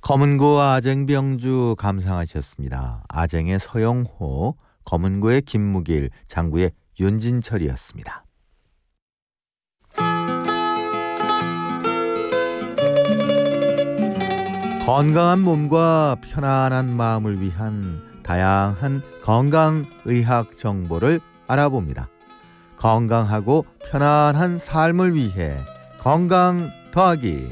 검은고 아쟁병주 감상하셨습니다. 아쟁의 서영호, 검은고의 김무길, 장구의 윤진철이었습니다. 건강한 몸과 편안한 마음을 위한 다양한 건강의학 정보를 알아봅니다. 건강하고 편안한 삶을 위해 건강 더하기.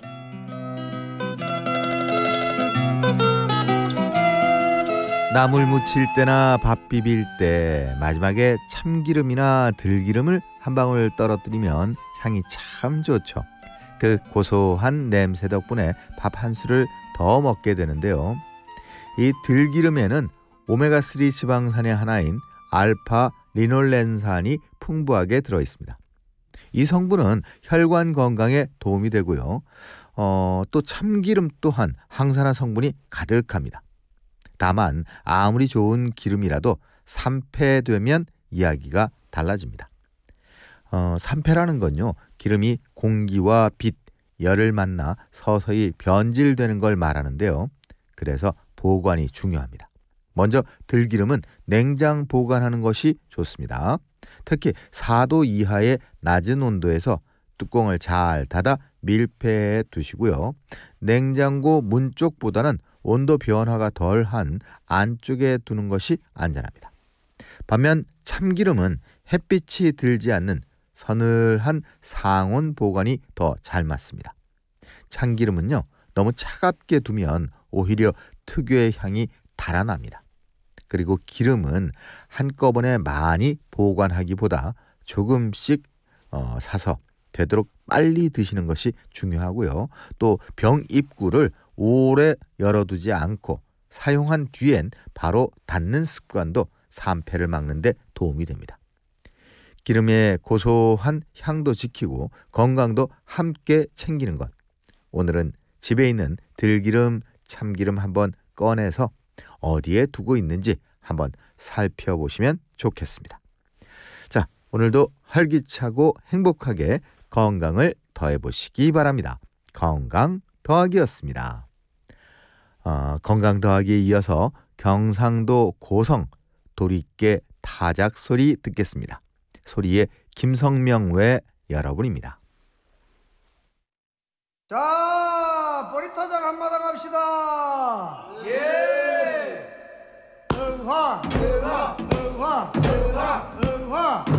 나물 무칠 때나 밥 비빌 때 마지막에 참기름이나 들기름을 한 방울 떨어뜨리면 향이 참 좋죠. 그 고소한 냄새 덕분에 밥 한 술을 더 먹게 되는데요. 이 들기름에는 오메가3 지방산의 하나인 알파 리놀렌산이 풍부하게 들어있습니다. 이 성분은 혈관 건강에 도움이 되고요. 또 참기름 또한 항산화 성분이 가득합니다. 다만 아무리 좋은 기름이라도 산패되면 이야기가 달라집니다. 산패라는 건요, 기름이 공기와 빛, 열을 만나 서서히 변질되는 걸 말하는데요. 그래서 보관이 중요합니다. 먼저 들기름은 냉장 보관하는 것이 좋습니다. 특히 4도 이하의 낮은 온도에서 뚜껑을 잘 닫아 밀폐해 두시고요. 냉장고 문 쪽보다는 온도 변화가 덜한 안쪽에 두는 것이 안전합니다. 반면 참기름은 햇빛이 들지 않는 서늘한 상온 보관이 더 잘 맞습니다. 참기름은요, 너무 차갑게 두면 오히려 특유의 향이 달아납니다. 그리고 기름은 한꺼번에 많이 보관하기보다 조금씩 사서 되도록 빨리 드시는 것이 중요하고요. 또 병 입구를 오래 열어두지 않고 사용한 뒤엔 바로 닫는 습관도 산패를 막는 데 도움이 됩니다. 기름의 고소한 향도 지키고 건강도 함께 챙기는 것. 오늘은 집에 있는 들기름, 참기름 한번 꺼내서 어디에 두고 있는지 한번 살펴보시면 좋겠습니다. 자, 오늘도 활기차고 행복하게 건강을 더해보시기 바랍니다. 건강 더하기였습니다. 건강 더하기에 이어서 경상도 고성 도리깨 타작 소리 듣겠습니다. 소리의 김성명 외 여러분입니다. 자, 보리타작 한마당 합시다. 예. 응화.